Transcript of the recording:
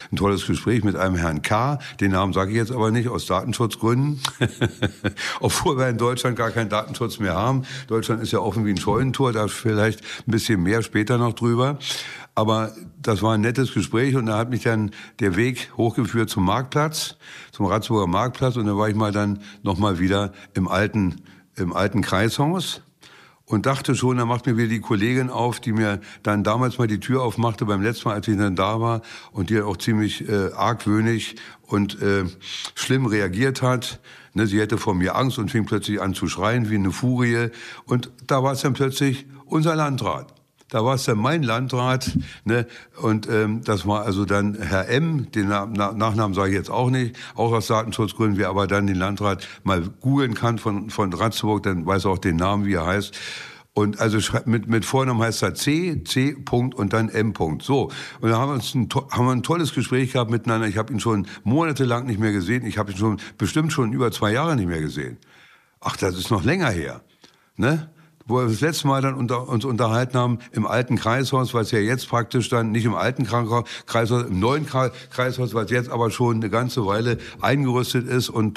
ein tolles Gespräch mit einem Herrn K., den Namen sage ich jetzt aber nicht, aus Datenschutzgründen, obwohl wir in Deutschland gar keinen Datenschutz mehr haben. Deutschland ist ja offen wie ein Scheunentor, da vielleicht ein bisschen mehr später noch drüber. Aber das war ein nettes Gespräch und da hat mich dann der Weg hochgeführt zum Marktplatz, zum Ratzeburger Marktplatz, und da war ich mal dann nochmal wieder im alten Kreishaus und dachte schon, da macht mir wieder die Kollegin auf, die mir dann damals mal die Tür aufmachte beim letzten Mal, als ich dann da war, und die auch ziemlich argwöhnig und schlimm reagiert hat. Ne, sie hätte vor mir Angst und fing plötzlich an zu schreien wie eine Furie, und da war es dann plötzlich unser Landrat. Da war es dann mein Landrat, ne? Und das war also dann Herr M., den Nachnamen sage ich jetzt auch nicht, auch aus Datenschutzgründen. Wer aber dann den Landrat mal googeln kann von Ratzeburg, dann weiß er auch den Namen, wie er heißt. Und also mit Vornamen heißt er C. Punkt und dann M. Punkt. So, und da haben wir ein tolles Gespräch gehabt miteinander. Ich habe ihn schon monatelang nicht mehr gesehen. Ich habe ihn schon bestimmt schon über 2 Jahre nicht mehr gesehen. Ach, das ist noch länger her, ne? Wo wir das letzte Mal dann uns unterhalten haben im alten Kreishaus, was ja jetzt praktisch dann nicht im alten Kreishaus, im neuen Kreishaus, was jetzt aber schon eine ganze Weile eingerüstet ist und